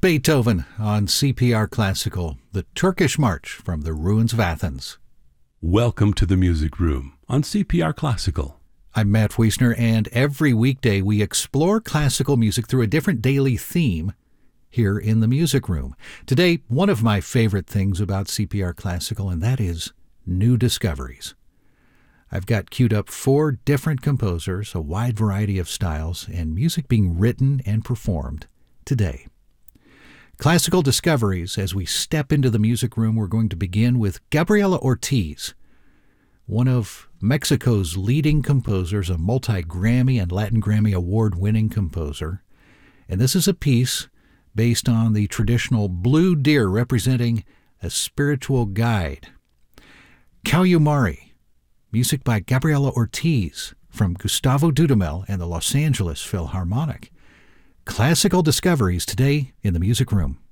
Beethoven on CPR Classical, the Turkish March from the Ruins of Athens. Welcome to the Music Room on CPR Classical. I'm Matt Wiesner, and every weekday we explore classical music through a different daily theme here in the Music Room. Today, one of my favorite things about CPR Classical, and that is new discoveries. I've got queued up 4 different composers, a wide variety of styles, and music being written and performed today. Classical discoveries. As we step into the Music Room, we're going to begin with Gabriela Ortiz, one of Mexico's leading composers, a multi-Grammy and Latin Grammy award-winning composer. And this is a piece based on the traditional blue deer representing a spiritual guide. Cayumari, music by Gabriela Ortiz from Gustavo Dudamel and the Los Angeles Philharmonic. Classical discoveries today in the Music Room.